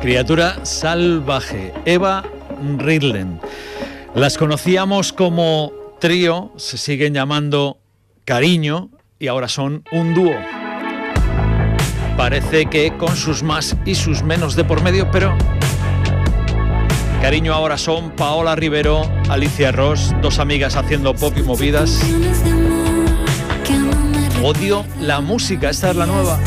Criatura salvaje, Eva Ridlen. Las conocíamos como trío, se siguen llamando Cariño y ahora son un dúo. Parece que con sus más y sus menos de por medio, pero Cariño ahora son Paola Rivero, Alicia Ross, dos amigas haciendo pop y movidas. Odio la música, esta es la nueva.